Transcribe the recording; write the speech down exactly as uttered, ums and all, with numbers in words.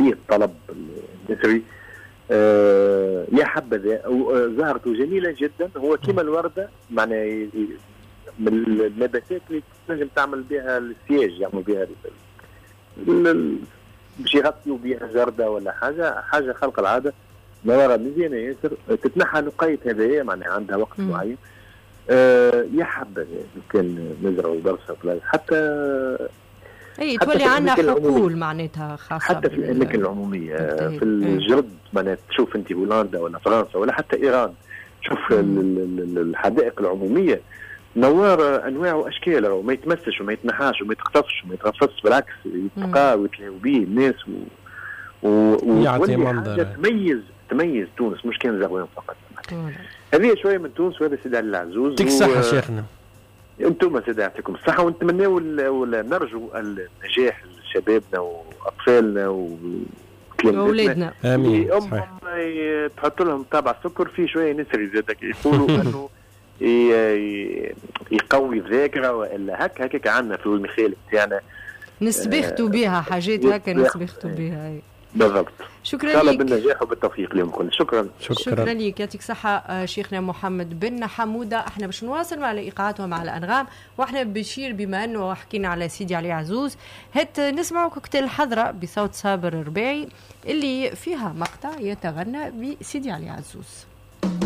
فيه طلب النثري. آه يا حبذا زهرته جميلة جدا، هو كما الوردة معنى من النباتات اللي تنجم تعمل بها السياج، يعمل بها باش يغطيوا بها جردة ولا حاجة حاجة خلق العادة. نوارة مزيانة ياسر، تتنحى نقيت هذايا معناها عندها وقت م. معين. آه يا حبذا كان نزرعوا برشا حتى اي تولي عندنا حقول معناتها خاصة حتى في الأماكن العمومية في الجرد معناتها تشوف أنت هولندا ولا فرنسا ولا حتى إيران، شوف الحدائق العمومية نوار أنواع وأشكال، وما يتمسش وما يتنحاش وما يتقطفش وما يترفصش، بالعكس يتبقى ويتلاقوا به الناس و... و... يعطي منظر تميز تميز تونس، مش كان زغوان فقط. هذه شوية من تونس، وهذا سيدي علي العزوز. يعطيك الصحة و... شيخنا. انتم سيدي يعطيكم الصحة، ونتمنوا ونرجو النجاح لشبابنا وأطفالنا وأولادنا. آمين. أمهم تحط لهم طابع سكر فيه شوية نسري زادك، يقولوا أنه يقوي الذاكرة وإلا هك هكاك عنا في المخالف تاعنا نسبختوا بها حاجات هكا نسبختوا بها. بالضبط. شكرا لك. إن شاء الله بالنجاح وبالتوفيق لهم كل. شكرا. شكرا. شكرا لك، يعطيك صحة شيخنا محمد بن حمودة. احنا باش نواصل مع الإيقاعات ومع الأنغام، واحنا بشير بما أنه حكينا على سيدي علي عزوز، هات نسمعوا كوكتيل الحضرة بصوت صابر الرباعي اللي فيها مقطع يتغنى بسيدي علي عزوز.